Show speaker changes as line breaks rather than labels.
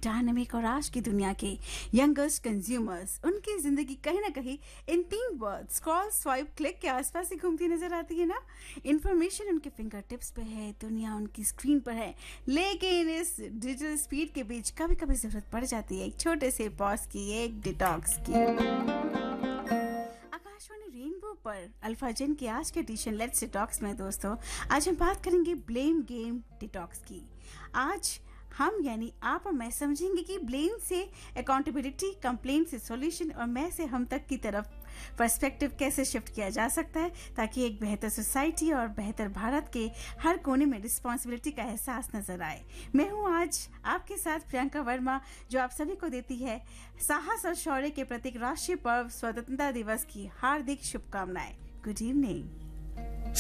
Dynamic और आज की दुनिया के यंगेस्ट कंज्यूमर्स, उनकी जिंदगी कहीं ना कहीं इन 3 वर्ड स्क्रॉल स्वाइप क्लिक के आसपास ही घूमती नजर आती है ना। इंफॉर्मेशन उनके फिंगर टिप्स पे है, दुनिया उनकी स्क्रीन पर है, लेकिन इस डिजिटल स्पीड के बीच कभी कभी जरूरत पड़ जाती है एक छोटे से पॉज की, एक डिटॉक्स की। आकाशवाणी रेनबो पर अल्फाजन की आज के एडिशन लेट्स डिटॉक्स में दोस्तों, आज हम बात करेंगे ब्लेम गेम डिटॉक्स की। आज हम यानी आप और मैं समझेंगे कि ब्लेम से अकाउंटेबिलिटी, कंप्लेंट से सॉल्यूशन और मैं से हम तक की तरफ पर्सपेक्टिव कैसे शिफ्ट किया जा सकता है, ताकि एक बेहतर सोसाइटी और बेहतर भारत के हर कोने में रिस्पॉन्सिबिलिटी का एहसास नजर आए। मैं हूं आज आपके साथ प्रियंका वर्मा, जो आप सभी को देती है साहस और शौर्य के प्रतीक राष्ट्रीय पर्व स्वतंत्रता दिवस की हार्दिक शुभकामनाएं। Good evening.